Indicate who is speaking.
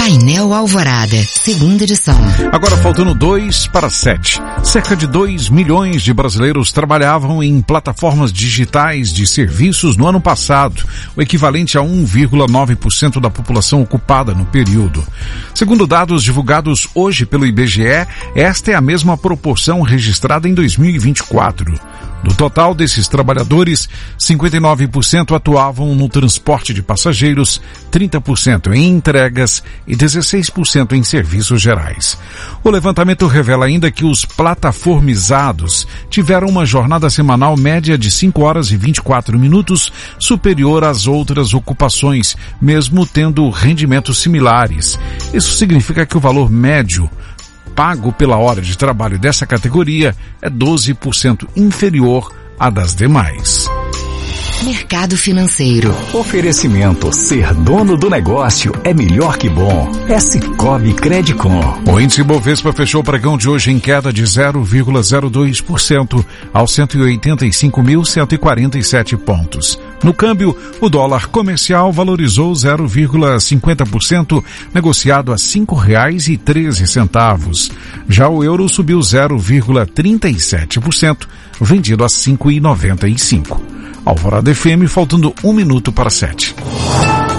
Speaker 1: Painel Alvorada, segunda edição.
Speaker 2: Agora faltando 2 para 7. Cerca de 2 milhões de brasileiros trabalhavam em plataformas digitais de serviços no ano passado, o equivalente a 1,9% da população ocupada no período. Segundo dados divulgados hoje pelo IBGE, esta é a mesma proporção registrada em 2024. Do total desses trabalhadores, 59% atuavam no transporte de passageiros, 30% em entregas e 16% em serviços gerais. O levantamento revela ainda que os plataformizados tiveram uma jornada semanal média de 5 horas e 24 minutos, superior às outras ocupações, mesmo tendo rendimentos similares. Isso significa que o valor médio pago pela hora de trabalho dessa categoria é 12% inferior à das demais.
Speaker 1: Mercado financeiro.
Speaker 3: Oferecimento: ser dono do negócio é melhor que bom. É Sicoob Credicom.
Speaker 2: O índice Bovespa fechou o pregão de hoje em queda de 0,02% aos 185.147 pontos. No câmbio, o dólar comercial valorizou 0,50%, negociado a R$ 5,13. Já o euro subiu 0,37%, vendido a R$ 5,95. Alvorada FM, faltando 1 minuto para 7.